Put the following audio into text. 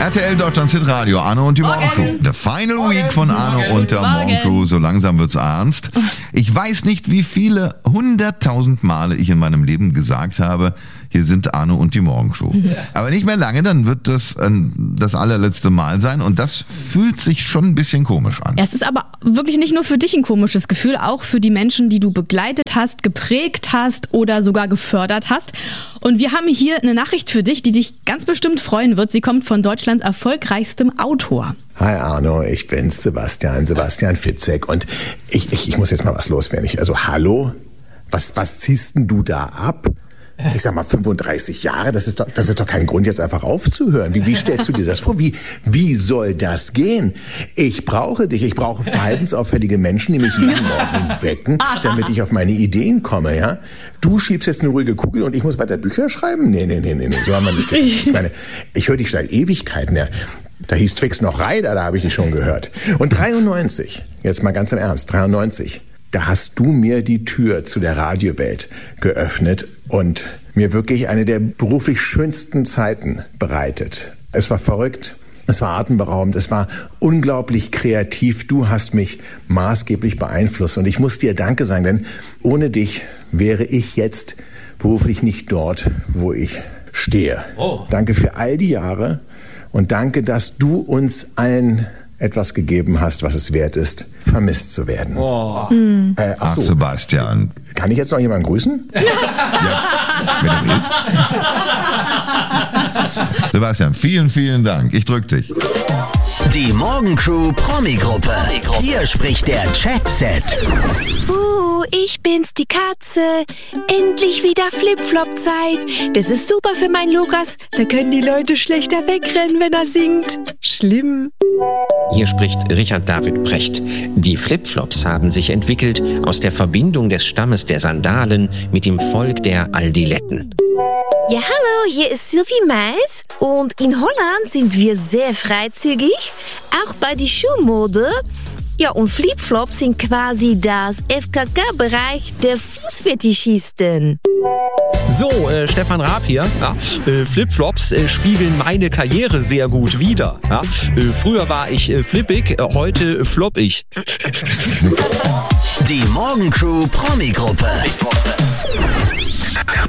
RTL Deutschland Hit Radio, Arno und die Morgencrew. The Final Week von Arno und der Morgencrew. So langsam wird's ernst. Ich weiß nicht, wie viele 100.000 Male ich in meinem Leben gesagt habe, hier sind Arno und die Morgencrew. Aber nicht mehr lange, dann wird das das allerletzte Mal sein und das fühlt sich schon ein bisschen komisch an. Ja, es ist aber wirklich nicht nur für dich ein komisches Gefühl, auch für die Menschen, die du begleitet hast, geprägt hast oder sogar gefördert hast. Und wir haben hier eine Nachricht für dich, die dich ganz bestimmt freuen wird. Sie kommt von Deutschlands erfolgreichstem Autor. Hi Arno, ich bin's, Sebastian Fitzek und ich muss jetzt mal was loswerden. Also hallo, was ziehst denn du da ab? Ich sag mal 35 Jahre, das ist doch kein Grund, jetzt einfach aufzuhören. Wie stellst du dir das vor? Wie soll das gehen? Ich brauche dich, ich brauche verhaltensauffällige Menschen, die mich jeden Morgen wecken, damit ich auf meine Ideen komme, ja? Du schiebst jetzt eine ruhige Kugel und ich muss weiter Bücher schreiben? Nee, so haben wir nicht gemacht. Ich meine, ich höre dich seit Ewigkeiten, ja. Da hieß Twix noch Reider, da habe ich dich schon gehört. Und 93, jetzt mal ganz im Ernst, 93, da hast du mir die Tür zu der Radiowelt geöffnet und mir wirklich eine der beruflich schönsten Zeiten bereitet. Es war verrückt, es war atemberaubend, es war unglaublich kreativ. Du hast mich maßgeblich beeinflusst und ich muss dir Danke sagen, denn ohne dich wäre ich jetzt beruflich nicht dort, wo ich stehe. Danke für all die Jahre und danke, dass du uns allen etwas gegeben hast, was es wert ist, vermisst zu werden. Ach, Sebastian. Kann ich jetzt noch jemanden grüßen? Ja, wenn du willst. Sebastian, vielen, vielen Dank. Ich drück dich. Die Morgencrew Promi-Gruppe. Hier spricht der Chat-Set. Ich bin's, die Katze. Endlich wieder Flip-Flop-Zeit. Das ist super für meinen Lukas. Da können die Leute schlechter wegrennen, wenn er singt. Schlimm. Hier spricht Richard David Precht. Die Flipflops haben sich entwickelt aus der Verbindung des Stammes der Sandalen mit dem Volk der Aldiletten. Ja, hallo, hier ist Sylvie Mais und in Holland sind wir sehr freizügig, auch bei der Schuhmode. Ja, und Flipflops sind quasi das FKK-Bereich der Fußfetischisten. So, Stefan Raab hier. Ja, Flipflops spiegeln meine Karriere sehr gut wider. Ja, früher war ich flippig, heute flopp ich. Die Morgencrew Promi-Gruppe.